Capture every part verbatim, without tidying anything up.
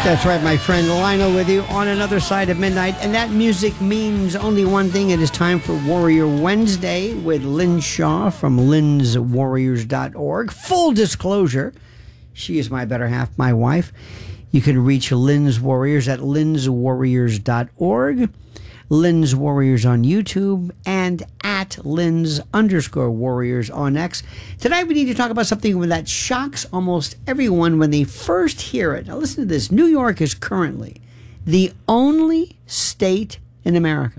That's right, my friend. Lionel with you on another side of midnight. And that music means only one thing. It is time for Warrior Wednesday with Lynn Shaw from lynns warriors dot org. Full disclosure, she is my better half, my wife. You can reach Lynn's Warriors at lynns warriors dot org. Lynn's Warriors on YouTube, and at Lynn's underscore Warriors on X. Tonight we need to talk about something that shocks almost everyone when they first hear it. Now listen to this. New York is currently the only state in America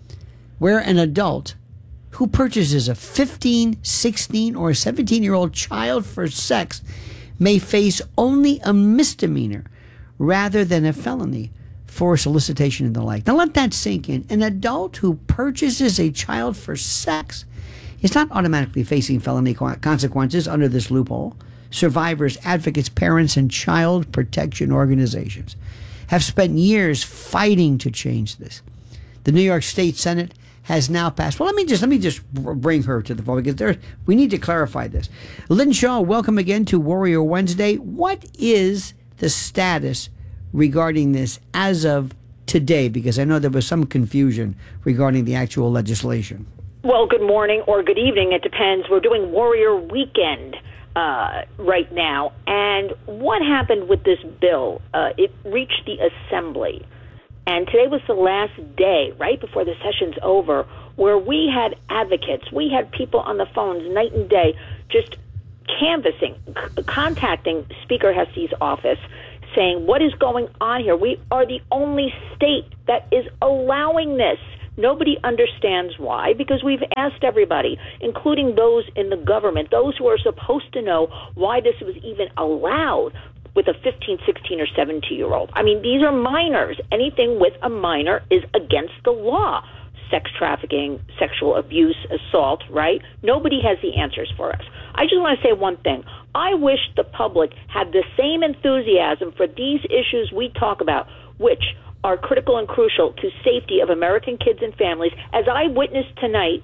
where an adult who purchases a fifteen, sixteen, or seventeen-year-old child for sex may face only a misdemeanor rather than a felony for solicitation and the like. Now let that sink in. An adult who purchases a child for sex is not automatically facing felony consequences under this loophole. Survivors, advocates, parents, and child protection organizations have spent years fighting to change this. The New York State Senate has now passed. Well, let me just let me just bring her to the phone because there we need to clarify this. Lynn Shaw, welcome again to Warrior Wednesday. What is the status regarding this as of today? Because I know there was some confusion regarding the actual legislation. Well, good morning or good evening. It depends. We're doing Warrior Weekend uh, right now. And what happened with this bill? Uh, it reached the Assembly. And today was the last day, right before the session's over, where we had advocates. We had people on the phones night and day just canvassing, c- contacting Speaker Hesty's office, saying, what is going on here? We are the only state that is allowing this. Nobody understands why, because we've asked everybody, including those in the government, those who are supposed to know why this was even allowed with a fifteen, sixteen, or seventeen-year-old. I mean, these are minors. Anything with a minor is against the law. Sex trafficking, sexual abuse, assault, right? Nobody has the answers for us. I just want to say one thing. I wish the public had the same enthusiasm for these issues we talk about, which are critical and crucial to safety of American kids and families, as I witnessed tonight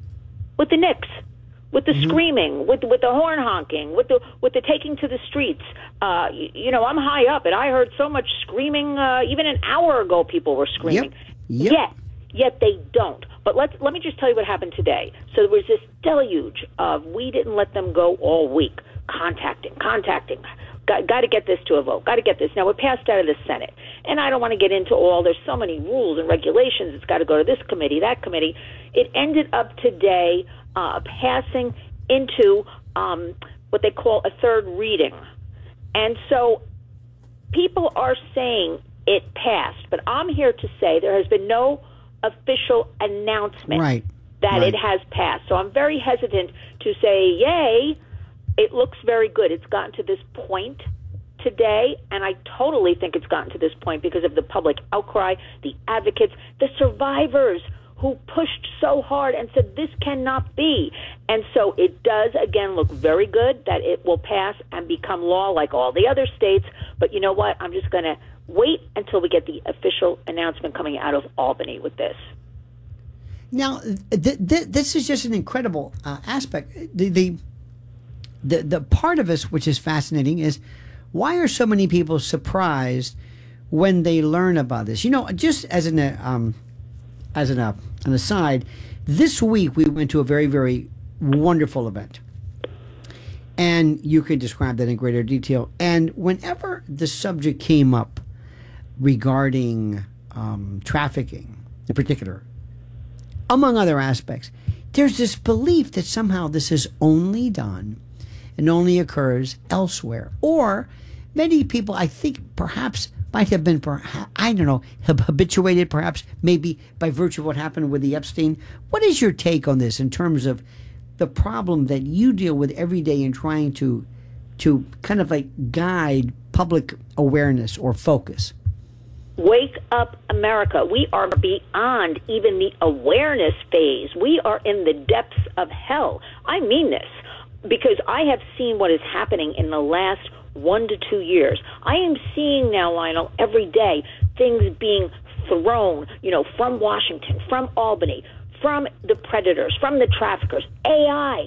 with the Knicks, with the mm-hmm. screaming, with with the horn honking, with the with the taking to the streets. Uh, you, you know, I'm high up, and I heard so much screaming. Uh, even an hour ago, people were screaming. Yep. Yep. Yet, yet they don't. But let's let me just tell you what happened today. So there was this deluge of we didn't let them go all week. Contacting, contacting. Got, got to get this to a vote. Got to get this. Now, it passed out of the Senate. And I don't want to get into all, there's so many rules and regulations. It's got to go to this committee, that committee. It ended up today uh, passing into um, what they call a third reading. And so people are saying it passed. But I'm here to say there has been no official announcement right. that right. it has passed. So I'm very hesitant to say, yay. It looks very good. It's gotten to this point today, and I totally think it's gotten to this point because of the public outcry, the advocates, the survivors who pushed so hard and said this cannot be. And so it does, again, look very good that it will pass and become law like all the other states. But you know what? I'm just going to wait until we get the official announcement coming out of Albany with this. Now, th- th- this is just an incredible uh, aspect. The, the The the part of us which is fascinating is why are so many people surprised when they learn about this? You know, just as an uh, um, as an uh, an aside, this week we went to a very very wonderful event, and you could describe that in greater detail. And whenever the subject came up regarding um, trafficking, in particular, among other aspects, there's this belief that somehow this is only done and only occurs elsewhere. Or many people, I think, perhaps might have been, perhaps, I don't know, habituated perhaps maybe by virtue of what happened with the Epstein. What is your take on this in terms of the problem that you deal with every day in trying to to kind of like guide public awareness or focus? Wake up, America. We are beyond even the awareness phase. We are in the depths of hell. I mean this because I have seen what is happening in the last one to two years. I am seeing now, Lionel, every day things being thrown, you know, from Washington, from Albany, from the predators, from the traffickers, A I,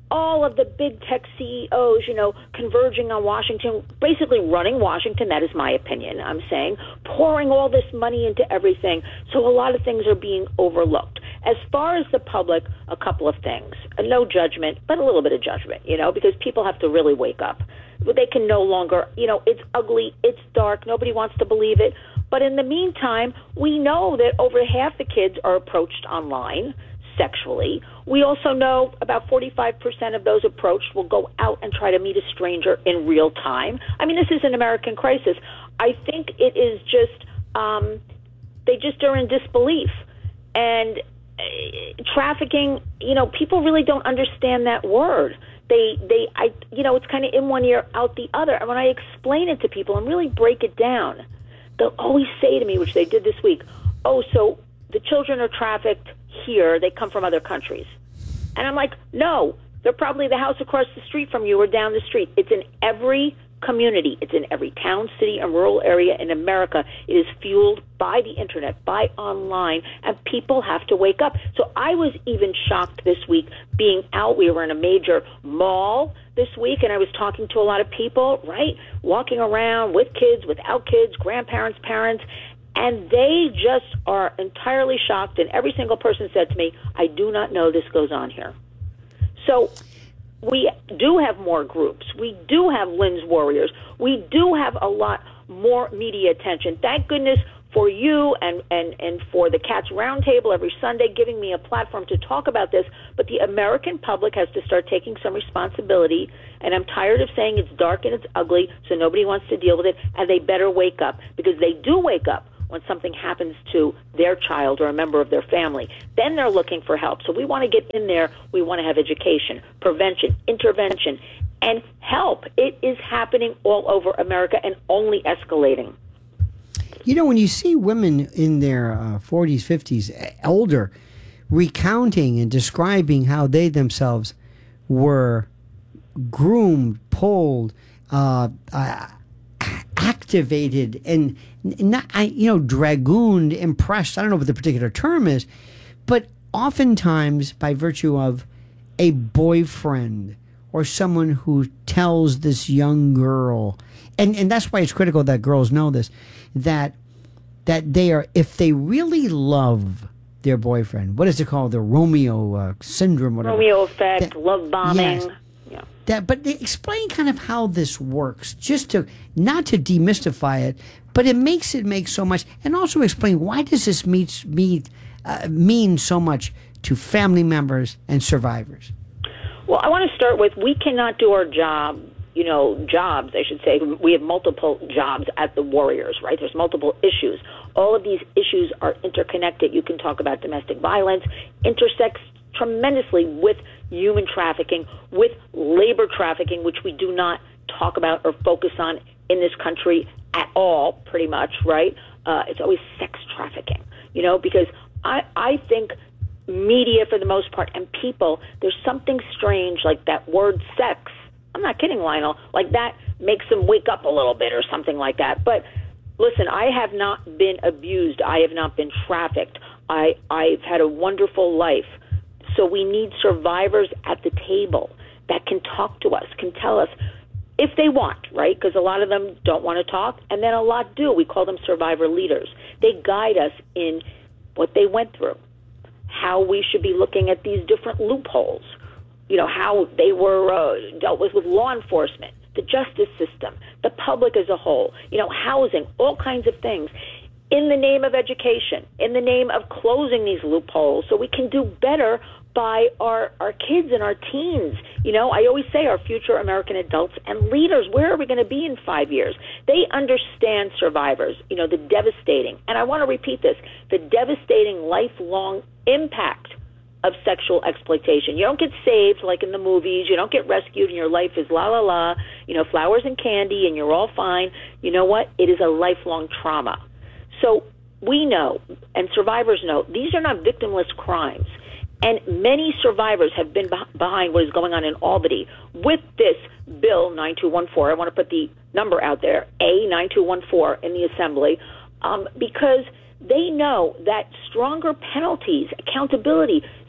all of the big tech C E Os, you know, converging on Washington, basically running Washington, that is my opinion, I'm saying, pouring all this money into everything. So a lot of things are being overlooked. As far as the public, a couple of things. No judgment, but a little bit of judgment, you know, because people have to really wake up. They can no longer, you know, it's ugly, it's dark, nobody wants to believe it. But in the meantime, we know that over half the kids are approached online sexually. We also know about forty-five percent of those approached will go out and try to meet a stranger in real time. I mean, this is an American crisis. I think it is just, um, they just are in disbelief. And uh, trafficking, you know, people really don't understand that word. They, they, I, you know, it's kind of in one ear, out the other. And when I explain it to people and really break it down, they'll always say to me, which they did this week, oh, so the children are trafficked here, they come from other countries. And I'm like, no, they're probably the house across the street from you or down the street. It's in every community. It's in every town, city, and rural area in America. It is fueled by the internet, by online, and people have to wake up. So I was even shocked this week being out. We were in a major mall this week, and I was talking to a lot of people, right, walking around with kids, without kids, grandparents, parents, and they just are entirely shocked, and every single person said to me, I do not know this goes on here. So we do have more groups. We do have Lynn's Warriors. We do have a lot more media attention. Thank goodness for you and, and, and for the Cats Roundtable every Sunday giving me a platform to talk about this. But the American public has to start taking some responsibility, and I'm tired of saying it's dark and it's ugly, so nobody wants to deal with it, and they better wake up, because they do wake up when something happens to their child or a member of their family. Then they're looking for help. So we want to get in there. We want to have education, prevention, intervention, and help. It is happening all over America and only escalating. You know, when you see women in their uh, forties, fifties, older, recounting and describing how they themselves were groomed, pulled, uh, uh, activated, and not, you know, dragooned, impressed. I don't know what the particular term is, but oftentimes by virtue of a boyfriend or someone who tells this young girl, and, and that's why it's critical that girls know this, that that they are, if they really love their boyfriend, what is it called, the Romeo uh, syndrome, whatever. Romeo effect, that, love bombing. Yes, yeah. That, but explain kind of how this works, just to, not to demystify it, but it makes it make so much, and also explain why does this meet, meet, uh, mean so much to family members and survivors? Well, I want to start with, we cannot do our job, you know, jobs, I should say. We have multiple jobs at the Warriors, right? There's multiple issues. All of these issues are interconnected. You can talk about domestic violence, intersects tremendously with human trafficking, with labor trafficking, which we do not talk about or focus on in this country at all, pretty much, right? Uh, it's always sex trafficking, you know, because I, I think media, for the most part, and people, there's something strange, like that word sex. I'm not kidding, Lionel. Like that makes them wake up a little bit or something like that. But listen, I have not been abused. I have not been trafficked. I, I've had a wonderful life. So we need survivors at the table that can talk to us, can tell us if they want, right? Because a lot of them don't want to talk, and then a lot do. We call them survivor leaders. They guide us in what they went through, how we should be looking at these different loopholes, you know, how they were uh, dealt with with law enforcement, the justice system, the public as a whole, you know, housing, all kinds of things, in the name of education, in the name of closing these loopholes so we can do better by our, our kids and our teens. You know, I always say our future American adults and leaders, where are we going to be in five years? They understand, survivors, you know, the devastating, and I want to repeat this, the devastating lifelong impact of sexual exploitation. You don't get saved like in the movies. You don't get rescued and your life is la la la, you know, flowers and candy and you're all fine. You know what? It is a lifelong trauma. So we know, and survivors know, these are not victimless crimes. And many survivors have been behind what is going on in Albany with this Bill nine two one four. I want to put the number out there, A nine two one four, in the Assembly, um, because they know that stronger penalties, accountability,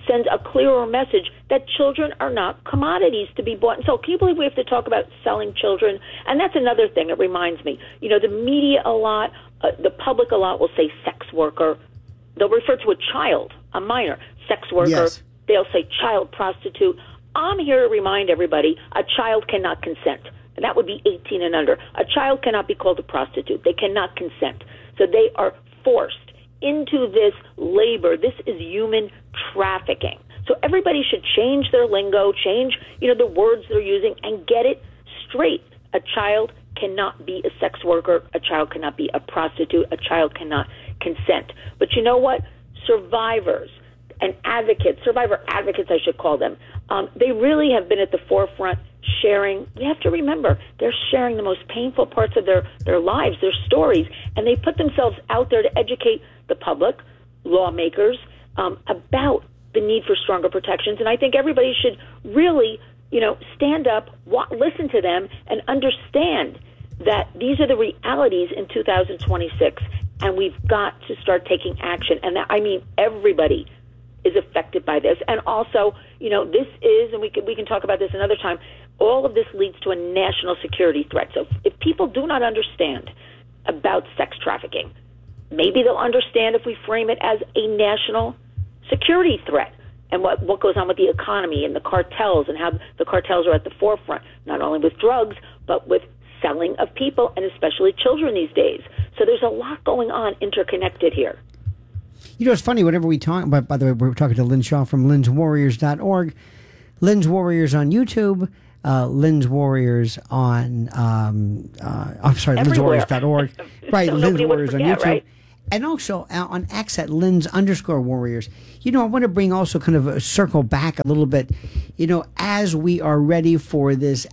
sends a clearer message that children are not commodities to be bought and sold. Can you believe we have to talk about selling children? And that's another thing. It reminds me, you know, the media a lot, uh, the public a lot will say sex worker. They'll refer to a child, a minor, sex worker. Yes. They'll say child prostitute. I'm here to remind everybody a child cannot consent. And that would be eighteen and under. A child cannot be called a prostitute. They cannot consent. So they are forced into this labor. This is human trafficking. So everybody should change their lingo, change, you know, the words they're using, and get it straight. A child cannot be a sex worker. A child cannot be a prostitute. A child cannot consent. But you know what? Survivors and advocates, survivor advocates I should call them, um, they really have been at the forefront sharing. You have to remember, they're sharing the most painful parts of their, their lives, their stories, and they put themselves out there to educate the public, lawmakers, um, about the need for stronger protections. And I think everybody should really, you know, stand up, wa- listen to them, and understand that these are the realities in two thousand twenty-six, and we've got to start taking action. And that, I mean, everybody is affected by this. And also, you know, this is, and we can, we can talk about this another time, all of this leads to a national security threat. So if, if people do not understand about sex trafficking, maybe they'll understand if we frame it as a national security threat and what, what goes on with the economy and the cartels and how the cartels are at the forefront, not only with drugs, but with selling of people and especially children these days. So there's a lot going on interconnected here. You know, it's funny, whenever we talk, but by the way, we're talking to Lynn Shaw from Lynn's Warriors dot org. Lynn's Warriors on YouTube, uh, Lynn's Warriors on, um, uh, I'm sorry, Lynn's Warriors dot org. Right, So Lynn's nobody would Warriors on forget, YouTube. right? And also uh, on X at Lynn's underscore Warriors. You know, I want to bring also kind of a circle back a little bit, you know, as we are ready for this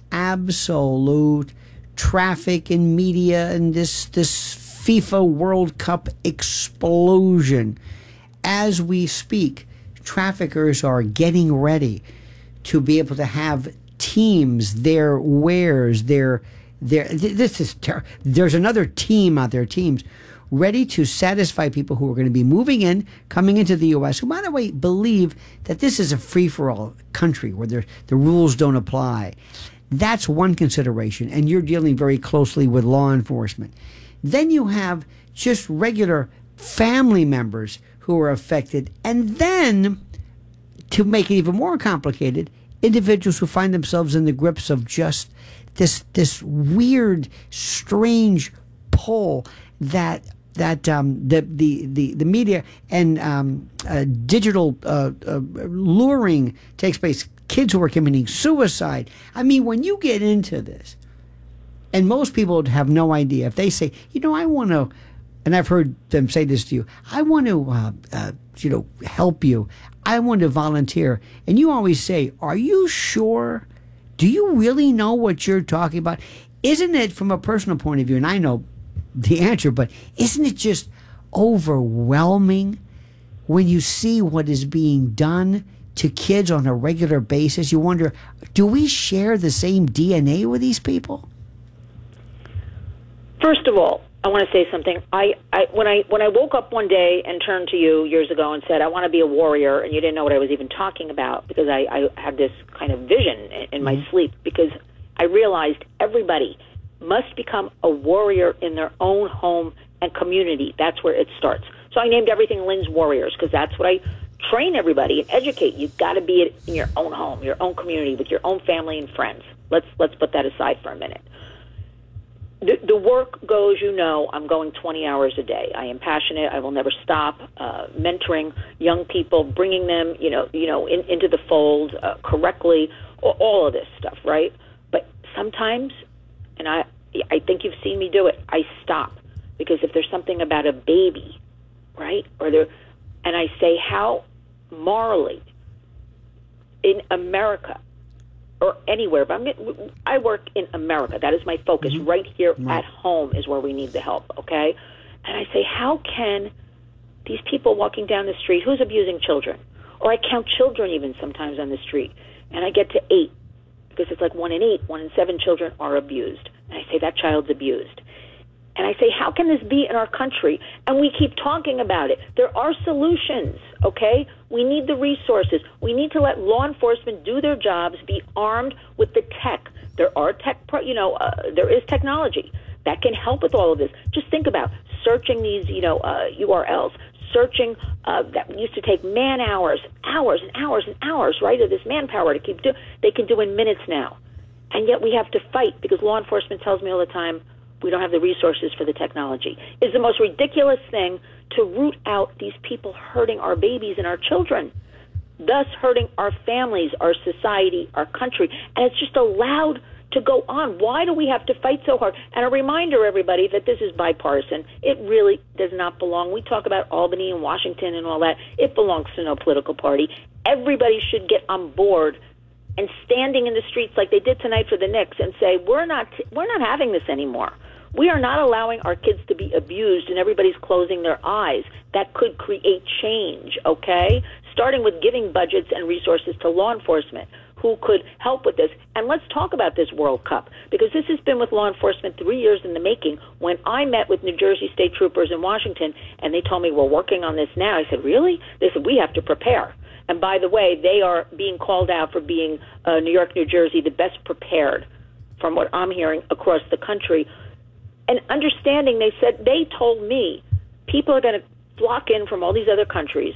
absolute traffic in media and this, this FIFA World Cup explosion. As we speak, traffickers are getting ready to be able to have teams, their wares, their their this is ter- there's another team out there, teams ready to satisfy people who are going to be moving in, coming into the U S, who, by the way, believe that this is a free-for-all country where there, the rules don't apply. That's one consideration, and you're dealing very closely with law enforcement. Then you have just regular family members who are affected. And then, to make it even more complicated, individuals who find themselves in the grips of just this this weird, strange pull that that um, the, the, the, the media and um, uh, digital uh, uh, luring takes place. Kids who are committing suicide. I mean, when you get into this, and most people have no idea. If they say, you know, I want to, and I've heard them say this to you, I want to, uh, uh, you know, help you. I want to volunteer. And you always say, are you sure? Do you really know what you're talking about? Isn't it, from a personal point of view, and I know the answer, but isn't it just overwhelming when you see what is being done to kids on a regular basis? You wonder, do we share the same D N A with these people? First of all, I want to say something. I, I when I when I woke up one day and turned to you years ago and said, I want to be a warrior, and you didn't know what I was even talking about, because I, I had this kind of vision in, in my mm-hmm. sleep, because I realized everybody must become a warrior in their own home and community. That's where it starts. So I named everything Lynn's Warriors, because that's what I train everybody and educate. You've got to be it in your own home, your own community, with your own family and friends. Let's let's put that aside for a minute. The, the work goes, you know, I'm going twenty hours a day. I am passionate. I will never stop uh, mentoring young people, bringing them, you know, you know, in, into the fold uh, correctly, all of this stuff, right? But sometimes, and I, I think you've seen me do it, I stop, because if there's something about a baby, right, or there, and I say, how morally in America or anywhere, but I'm, I work in America. That is my focus. Mm-hmm. Right here right. at home is where we need the help, okay? And I say, how can these people walking down the street, who's abusing children? Or I count children even sometimes on the street, and I get to eight, because it's like one in eight, one in seven children are abused. And I say, that child's abused. And I say, how can this be in our country? And we keep talking about it. There are solutions, okay? We need the resources. We need to let law enforcement do their jobs, be armed with the tech. There are tech, you know, uh, there is technology that can help with all of this. Just think about searching these, you know, uh, U R Ls, searching uh, that used to take man hours, hours and hours and hours, right, of this manpower to keep doing. They can do in minutes now. And yet we have to fight because law enforcement tells me all the time, we don't have the resources for the technology. It's the most ridiculous thing to root out these people hurting our babies and our children, thus hurting our families, our society, our country. And it's just allowed to go on. Why do we have to fight so hard? And a reminder, everybody, that this is bipartisan. It really does not belong. We talk about Albany and Washington and all that. It belongs to no political party. Everybody should get on board and standing in the streets like they did tonight for the Knicks and say, we're not, we're not having this anymore. We are not allowing our kids to be abused and everybody's closing their eyes. That could create change, okay? Starting with giving budgets and resources to law enforcement who could help with this. And let's talk about this World Cup, because this has been with law enforcement three years in the making. When I met with New Jersey state troopers in Washington and they told me, we're working on this now, I said, really? They said, we have to prepare. And by the way, they are being called out for being, uh, New York, New Jersey, the best prepared, from what I'm hearing, across the country. And understanding, they said, they told me people are going to flock in from all these other countries,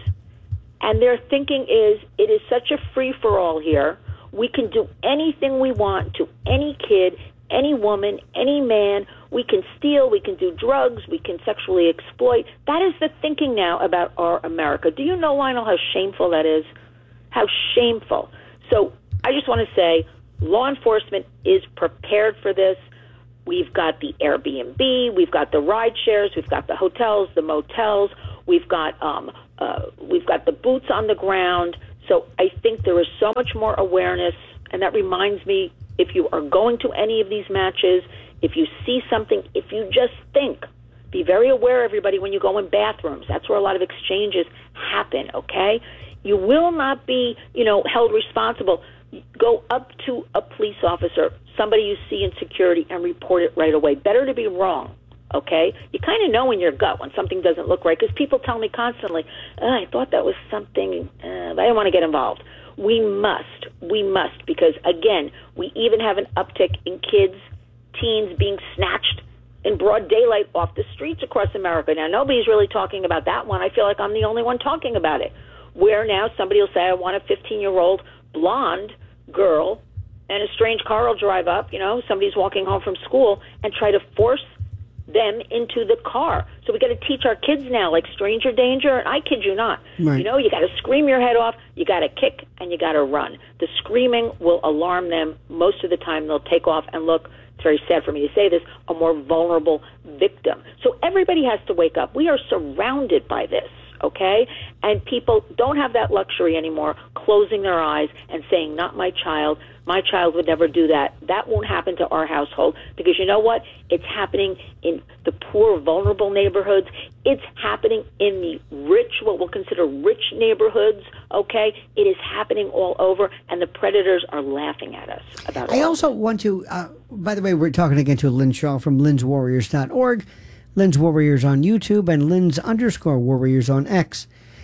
and their thinking is it is such a free-for-all here. We can do anything we want to any kid, any woman, any man. We can steal, we can do drugs, we can sexually exploit. That is the thinking now about our America. Do you know, Lionel, how shameful that is? How shameful. So I just want to say law enforcement is prepared for this. We've got the Airbnb, we've got the ride shares, we've got the hotels, the motels, we've got um, uh, we've got the boots on the ground. So I think there is so much more awareness, and that reminds me, if you are going to any of these matches, if you see something, if you just think, be very aware, everybody, when you go in bathrooms. That's where a lot of exchanges happen, okay? You will not be, you know, held responsible. Go up to a police officer, somebody you see in security, and report it right away. Better to be wrong, okay? You kind of know in your gut when something doesn't look right, because people tell me constantly, oh, I thought that was something, uh, but I don't want to get involved. We must, we must, because, again, we even have an uptick in kids, teens being snatched in broad daylight off the streets across America. Now, nobody's really talking about that one. I feel like I'm the only one talking about it, where now somebody will say, I want a fifteen-year-old blonde girl, and a strange car will drive up, you know, somebody's walking home from school, and try to force them into the car. So we got to teach our kids now, like stranger danger, and I kid you not. Right. You know, you got to scream your head off, you got to kick, and you got to run. The screaming will alarm them. Most of the time they'll take off and look, it's very sad for me to say this, a more vulnerable victim. So everybody has to wake up. We are surrounded by this, okay? And people don't have that luxury anymore, closing their eyes and saying, not my child. My child would never do that. That won't happen to our household, because you know what? It's happening in the poor, vulnerable neighborhoods. It's happening in the rich, what we'll consider rich neighborhoods, okay? It is happening all over, and the predators are laughing at us about it. I also want to, uh, by the way, we're talking again to Lynn Shaw from lynns warriors dot org, Lynn's Warriors on YouTube, and Lynn's underscore Warriors on X.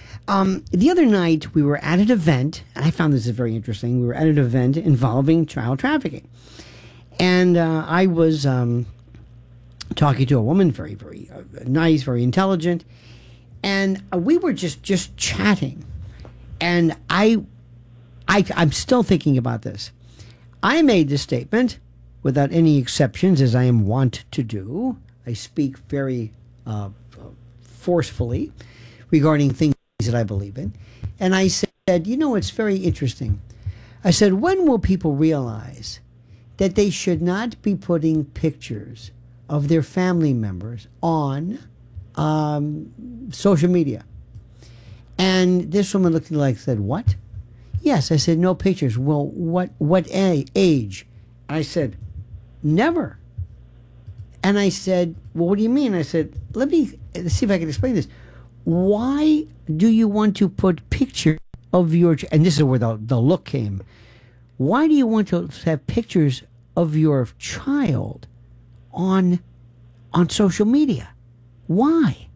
Um, the other night, we were at an event, and I found this is very interesting. We were at an event involving child trafficking. And uh, I was um, talking to a woman, very, very uh, nice, very intelligent. And uh, we were just, just chatting. And I, I, I'm still thinking about this. I made this statement without any exceptions, as I am wont to do. I speak very uh, forcefully regarding things that I believe in. And I said, you know, it's very interesting. I said, when will people realize that they should not be putting pictures of their family members on um, social media? And this woman looked like said, what? Yes, I said, no pictures. Well, what, what a- age? I said, never. And I said, well, what do you mean? I said, let me see if I can explain this. Why do you want to put pictures of your, and this is where the, the look came. Why do you want to have pictures of your child on on social media. Why?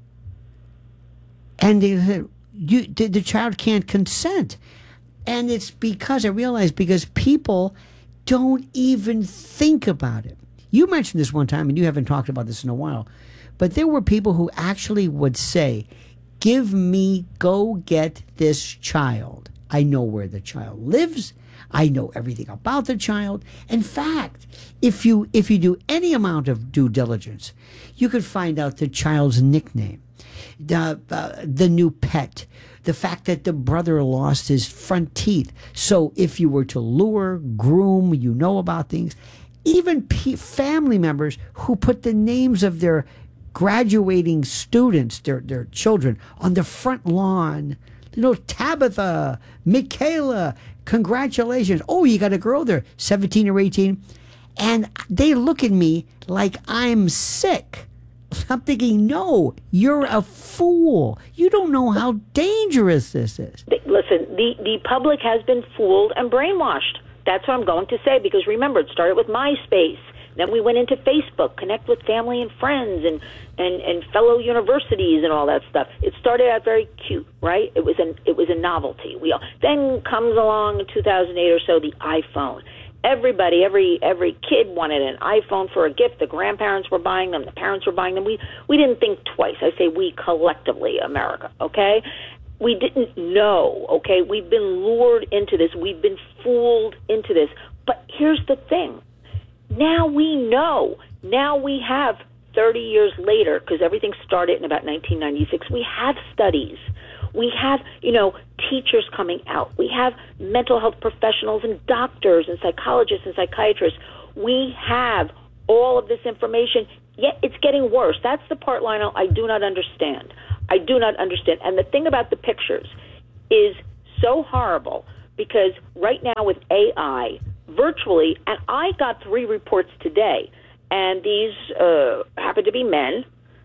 And they said, you, the, the child can't consent. And it's because, I realize, because people don't even think about it. You mentioned this one time, and you haven't talked about this in a while, but there were people who actually would say, give me, go get this child. I know where the child lives. I know everything about the child. In fact, if you if you do any amount of due diligence, you could find out the child's nickname, the uh, the new pet, the fact that the brother lost his front teeth. So if you were to lure, groom, you know about things. Even p- family members who put the names of their graduating students, their their children, on the front lawn. You know, Tabitha, Michaela, congratulations. Oh, you got a girl there, seventeen or eighteen. And they look at me like I'm sick. I'm thinking, no, you're a fool. You don't know how dangerous this is. Listen, the, the public has been fooled and brainwashed. That's what I'm going to say, because remember, it started with MySpace. Then we went into Facebook, connect with family and friends and, and, and fellow universities and all that stuff. It started out very cute, right? It was an it was a novelty. We all, then comes along in two thousand eight or so the iPhone. Everybody, every every kid wanted an iPhone for a gift. The grandparents were buying them. The parents were buying them. We we didn't think twice. I say we collectively, America, okay? We didn't know, okay? We've been lured into this. We've been fooled into this. But here's the thing. Now we know. Now we have thirty years later, because everything started in about nineteen ninety-six, we have studies. We have, you know, teachers coming out. We have mental health professionals and doctors and psychologists and psychiatrists. We have all of this information, yet it's getting worse. That's the part, Lionel, I do not understand. I do not understand. And the thing about the pictures is so horrible, because right now with A I, virtually, and I got three reports today, and these uh, happen to be men,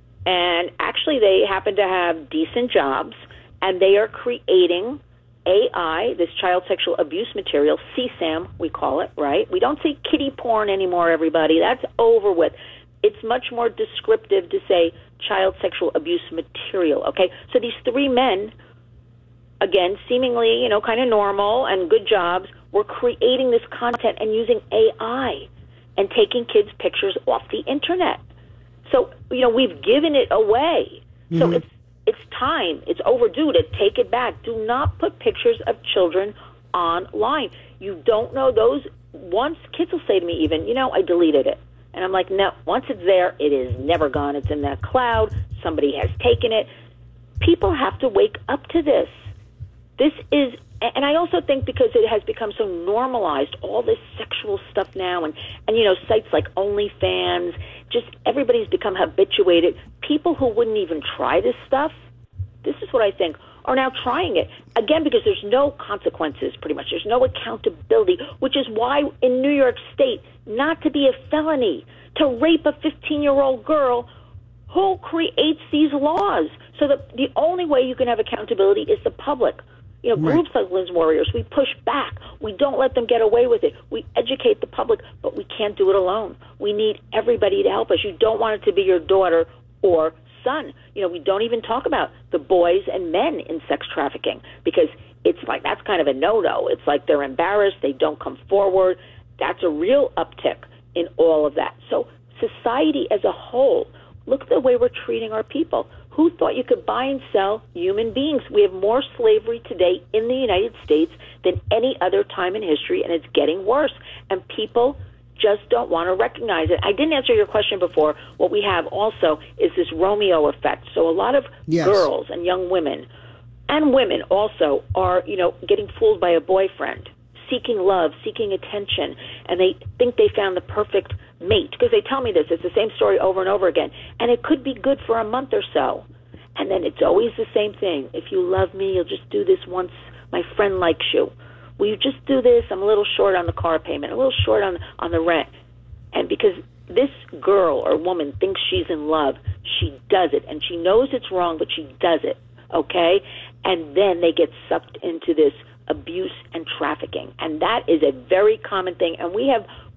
and actually they happen to have decent jobs, and they are creating A I, this child sexual abuse material, C SAM, we call it, right? We don't say kiddie porn anymore, everybody. That's over with. It's much more descriptive to say child sexual abuse material, okay? So these three men, again, seemingly, you know, kind of normal and good jobs, were creating this content and using A I and taking kids' pictures off the internet. So, you know, we've given it away. Mm-hmm. So it's it's time, it's overdue to take it back. Do not put pictures of children online. You don't know those. Once kids will say to me even, you know, I deleted it. And I'm like, no, once it's there, it is never gone. It's in that cloud. Somebody has taken it. People have to wake up to this. This is, and I also think because it has become so normalized, all this sexual stuff now, and, and you know, sites like OnlyFans, just everybody's become habituated. People who wouldn't even try this stuff, this is what I think, are now trying it. Again, because there's no consequences, pretty much. There's no accountability, which is why in New York State, not to be a felony, to rape a fifteen-year-old girl, who creates these laws? So that the only way you can have accountability is the public. You know, right. Groups like Lynn's Warriors, we push back. We don't let them get away with it. We educate the public, but we can't do it alone. We need everybody to help us. You don't want it to be your daughter or son. You know, we don't even talk about the boys and men in sex trafficking, because it's like that's kind of a no-no. It's like they're embarrassed. They don't come forward. That's a real uptick in all of that. So society as a whole, look at the way we're treating our people. Who thought you could buy and sell human beings? We have more slavery today in the United States than any other time in history, and it's getting worse. And people just don't want to recognize it. I didn't answer your question before. What we have also is this Romeo effect. So a lot of yes. girls and young women and women also are, you know, getting fooled by a boyfriend, seeking love, seeking attention, and they think they found the perfect mate, because they tell me this. It's the same story over and over again, and it could be good for a month or so, and then it's always the same thing. If you love me, you'll just do this once. My friend likes you. Will you just do this? I'm a little short on the car payment, a little short on on the rent. And because this girl or woman thinks she's in love, she does it, and she knows it's wrong, but she does it, okay? And then they get sucked into this abuse and trafficking, and that is a very common thing. And we have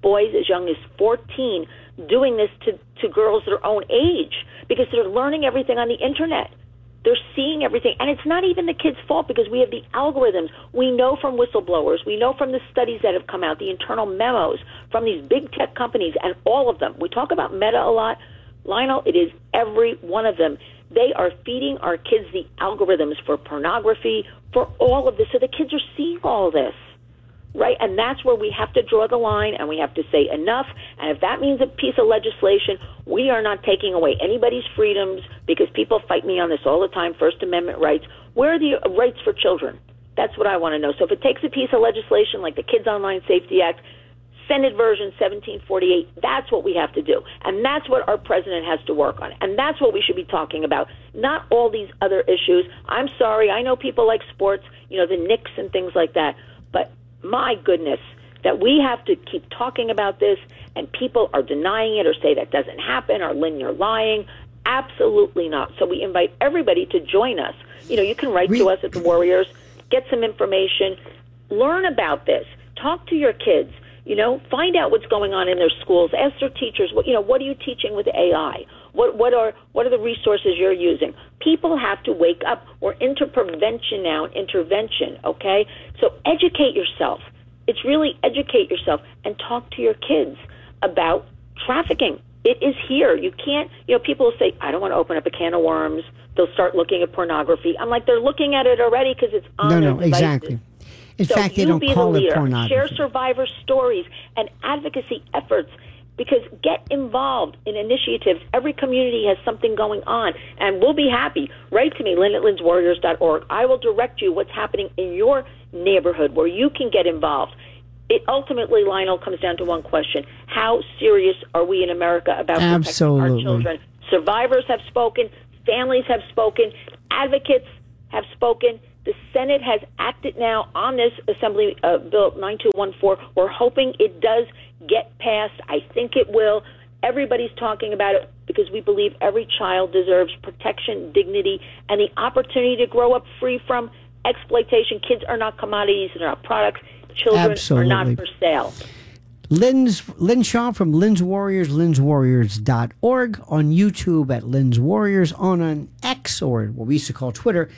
boys as young as fourteen doing this to, to girls their own age because they're learning everything on the internet. They're seeing everything. And it's not even the kids' fault because we have the algorithms. We know from whistleblowers. We know from the studies that have come out, the internal memos from these big tech companies and all of them. We talk about Meta a lot. Lionel, it is every one of them. They are feeding our kids the algorithms for pornography, for all of this. So the kids are seeing all this, right? And that's where we have to draw the line and we have to say enough. And if that means a piece of legislation, we are not taking away anybody's freedoms because people fight me on this all the time, First Amendment rights. Where are the rights for children? That's what I want to know. So if it takes a piece of legislation like the Kids Online Safety Act, Senate version seventeen forty-eight, that's what we have to do. And that's what our president has to work on. And that's what we should be talking about, not all these other issues. I'm sorry, I know people like sports, you know, the Knicks and things like that. But my goodness, that we have to keep talking about this and people are denying it or say that doesn't happen or Lynn, you're lying. Absolutely not. So we invite everybody to join us. You know, you can write to us at the Warriors, get some information, learn about this, talk to your kids. You know, find out what's going on in their schools. Ask their teachers, what you know, what are you teaching with A I? What what are what are the resources you're using? People have to wake up. We're into prevention now, intervention, okay? So educate yourself. It's really educate yourself and talk to your kids about trafficking. It is here. You can't, you know, people will say, I don't want to open up a can of worms. They'll start looking at pornography. I'm like, they're looking at it already because it's on no, their no, devices. Exactly. In so fact, they you don't be call the it leader. pornography. Share survivor stories and advocacy efforts because get involved in initiatives. Every community has something going on, and we'll be happy. Write to me, Lynn at Lynn's Warriors dot org. I will direct you what's happening in your neighborhood where you can get involved. It ultimately, Lionel, comes down to one question. How serious are we in America about protecting Absolutely. our children? Survivors have spoken. Families have spoken. Advocates have spoken. The Senate has acted now on this Assembly uh, Bill ninety-two fourteen. We're hoping it does get passed. I think it will. Everybody's talking about it because we believe every child deserves protection, dignity, and the opportunity to grow up free from exploitation. Kids are not commodities. They're not products. Children Absolutely. are not for sale. Lynn's, Lynn Shaw from Lynn's Warriors, Lynn's Warriors dot org, on YouTube at Lynn's Warriors, on an X, or what we used to call Twitter,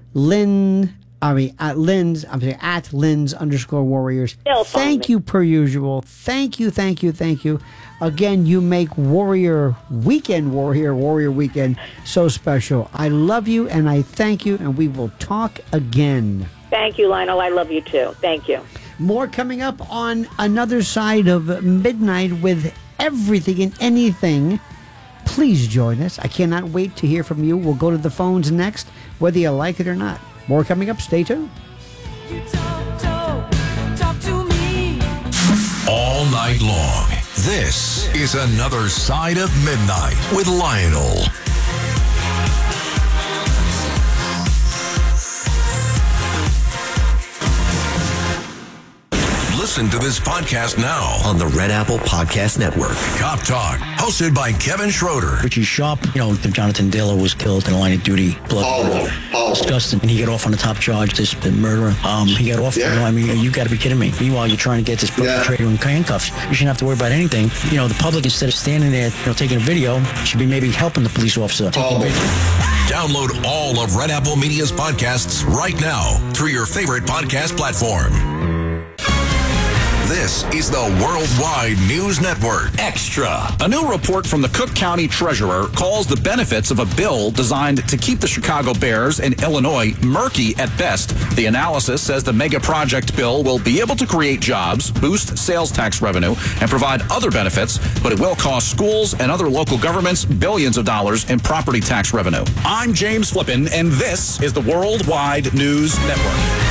Lynn, I mean, at Lynn's, I'm saying at Lynn's underscore Warriors. They'll find Thank me. you, per usual. Thank you, thank you, thank you. Again, you make Warrior Weekend, Warrior, Warrior Weekend so special. I love you and I thank you, and we will talk again. Thank you, Lionel. I love you too. Thank you. More coming up on another side of midnight with everything and anything. Please join us. I cannot wait to hear from you. We'll go to the phones next, whether you like it or not. More coming up. Stay tuned. Talk, talk, talk to me. All night long, this is Another Side of Midnight with Lionel. Listen to this podcast now on the Red Apple Podcast Network. Cop Talk, hosted by Kevin Schroeder. Richie Sharp, you know, Jonathan Diller was killed in the line of duty. Blood. Oh, Disgusting. And he got off on the top charge, this the murderer. Um, he got off. Yeah. You know, I mean, you got to be kidding me. Meanwhile, you're trying to get this perpetrator in handcuffs. You shouldn't have to worry about anything. You know, the public, instead of standing there, you know, taking a video, should be maybe helping the police officer. Taking Oh. video. Download all of Red Apple Media's podcasts right now through your favorite podcast platform. This is the Worldwide News Network. Extra. A new report from the Cook County Treasurer calls the benefits of a bill designed to keep the Chicago Bears and Illinois murky at best. The analysis says the mega project bill will be able to create jobs, boost sales tax revenue, and provide other benefits, but it will cost schools and other local governments billions of dollars in property tax revenue. I'm James Flippin, and this is the Worldwide News Network.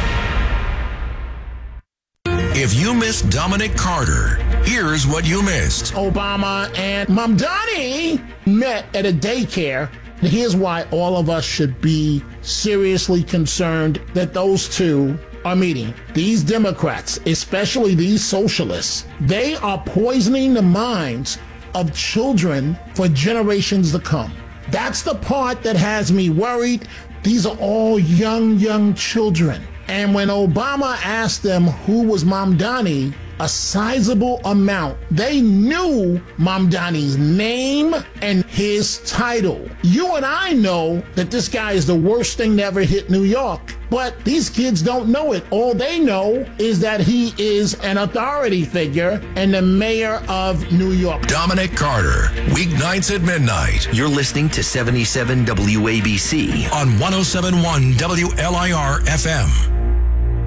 If you missed Dominic Carter, here's what you missed. Obama and Mamdani met at a daycare. Here's why all of us should be seriously concerned that those two are meeting. These Democrats, especially these socialists, they are poisoning the minds of children for generations to come. That's the part that has me worried. These are all young, young children. And when Obama asked them who was Mamdani, a sizable amount. They knew Mamdani's name and his title. You and I know that this guy is the worst thing to ever hit New York. But these kids don't know it. All they know is that he is an authority figure and the mayor of New York. Dominic Carter, weeknights at midnight You're listening to seventy-seven W A B C. on one oh seven point one W L I R F M.